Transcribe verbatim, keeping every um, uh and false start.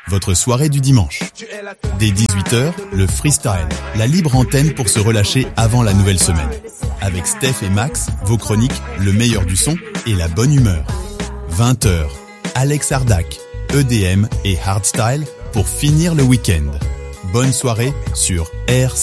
votre soirée du dimanche. Dès dix-huit heures, le freestyle, la libre antenne pour se relâcher avant la nouvelle semaine. Avec Steph et Max, vos chroniques, le meilleur du son et la bonne humeur. vingt heures, Alex Ardac, E D M et Hardstyle pour finir le week-end. Bonne soirée sur R